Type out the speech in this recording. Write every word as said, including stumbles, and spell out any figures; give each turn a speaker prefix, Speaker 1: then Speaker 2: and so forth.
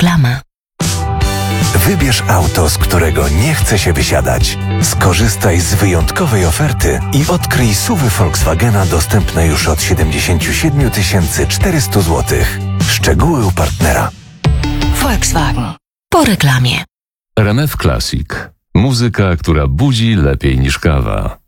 Speaker 1: reklama.
Speaker 2: Wybierz auto, z którego nie chce się wysiadać. Skorzystaj z wyjątkowej oferty i odkryj S U V-y Volkswagena dostępne już od siedemdziesiąt siedem tysięcy czterysta złotych. Szczegóły u partnera.
Speaker 1: Volkswagen. Po reklamie.
Speaker 3: R M F Classic. Muzyka, która budzi lepiej niż kawa.